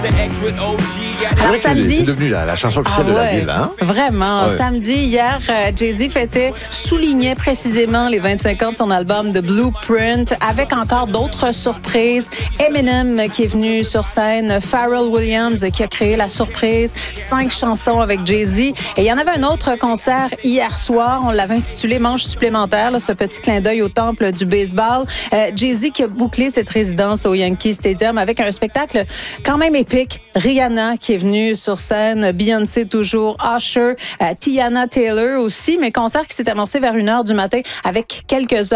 C'est vrai que samedi, c'est devenu la chanson officielle de la ville. Hein? Vraiment. Ouais. Samedi, hier, Jay-Z soulignait précisément les 25 ans de son album The Blueprint, avec encore d'autres surprises. Eminem qui est venu sur scène, Pharrell Williams qui a créé la surprise, 5 chansons avec Jay-Z. Et il y en avait un autre concert hier soir, on l'avait intitulé Manche supplémentaire, là, ce petit clin d'œil au temple du baseball. Jay-Z qui a bouclé cette résidence au Yankee Stadium avec un spectacle quand même épique. Rihanna qui est venue sur scène, Beyoncé toujours, Usher, Tiana Taylor aussi, mais concert qui s'est amorcé vers 1h du matin avec quelques heures